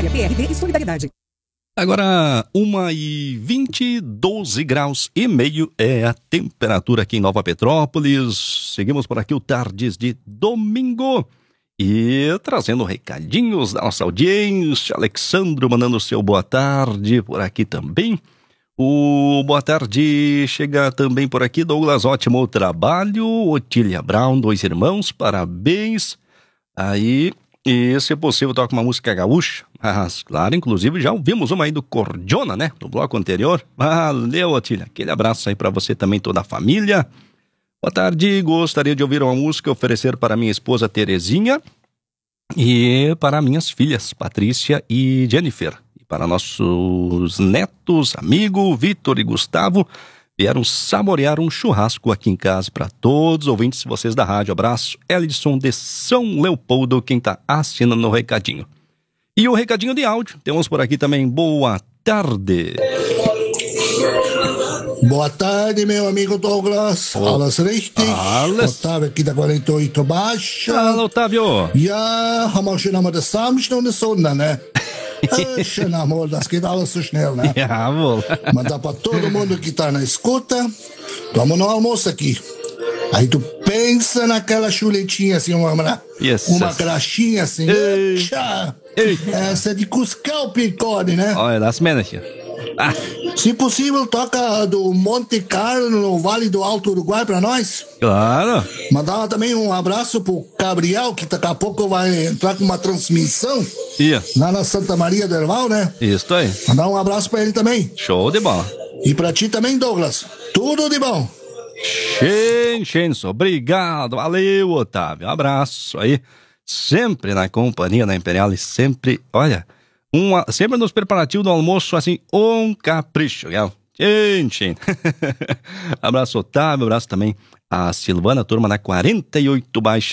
Agropecuária, PRD e Solidariedade. Agora, 1h20, 12 graus e meio é a temperatura aqui em Nova Petrópolis. Seguimos por aqui o Tardes de domingo e trazendo recadinhos da nossa audiência. Alexandro mandando o seu boa tarde por aqui também. O boa tarde chega também por aqui. Douglas, ótimo trabalho. Otília Brown, 2 irmãos, parabéns. Aí... E, se possível, toca uma música gaúcha. Claro, inclusive já ouvimos uma aí do Cordiona, né? No bloco anterior. Valeu, Otília. Aquele abraço aí pra você também, toda a família. Boa tarde, gostaria de ouvir uma música e oferecer para minha esposa Terezinha e para minhas filhas, Patrícia e Jennifer. E para nossos netos, amigo Vitor e Gustavo, vieram saborear um churrasco aqui em casa. Para todos os ouvintes, vocês da rádio, abraço. Edson de São Leopoldo, quem tá assinando o recadinho. E o recadinho de áudio, temos por aqui também. Boa tarde. Boa tarde, meu amigo Douglas. Alles richtig. Otávio aqui da 48 Baixa. Fala, Otávio. Ja, haben wir schon einmal das Samenstunde Sonne, né? Schön amor, das geht alles so schnell, né? Jawohl. Mandar pra todo mundo que tá na escuta. Vamos no almoço aqui. Aí tu pensa naquela chuletinha assim, uma crachinha assim. Essa é de Cuscal Picone, né? Olha, das Männchen. Se possível, toca do Monte Carlo, no Vale do Alto Uruguai pra nós. Claro. Mandar também um abraço pro Gabriel, que daqui a pouco vai entrar com uma transmissão. Lá na Santa Maria do Herval, né? Isso aí. Mandar um abraço pra ele também. Show de bola. E pra ti também, Douglas. Tudo de bom. Shenso, obrigado. Valeu, Otávio. Um abraço aí. Sempre na companhia da Imperial e sempre, olha... sempre nos preparativos do almoço, assim, um capricho, gente. Abraço, Otávio, abraço também a Silvana, turma na 48 Baixa.